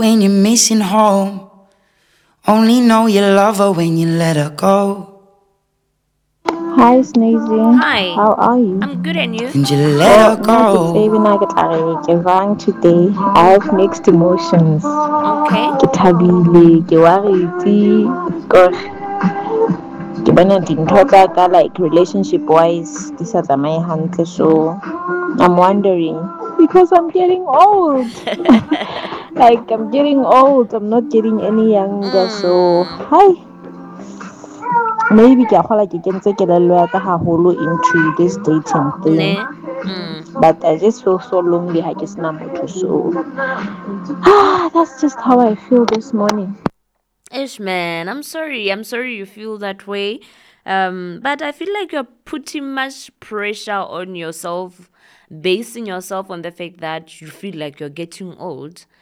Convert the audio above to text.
when you're missing home. Only know you love her when you let her go. Hi, Sneezy. Hi, How are you? I'm good, and you? And you let Well, her not good go. saving Wrong today. I have mixed emotions. Okay. Ke thabile, ke worried, kore ke bona dintho tsa ka like relationship wise di sa tsamaye hantle, so I'm wondering because I'm getting old. Like I'm getting old, I'm not getting any younger, so Mm, hi. Maybe ke a kgola ke kentse kelello ya ka haholo into this dating thing. ne. Mm. But I just feel so lonely. I just not to so. That's just how I feel this morning. Ish, man, I'm sorry. I'm sorry you feel that way. But I feel like you're putting much pressure on yourself, basing yourself on the fact that you feel like you're getting old.